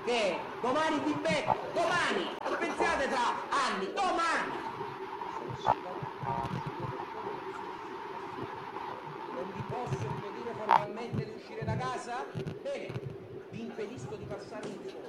Che domani vi becco, domani! Non pensiate tra anni, domani! Non vi posso impedire formalmente di uscire da casa? Bene, vi impedisco di passare in fuori.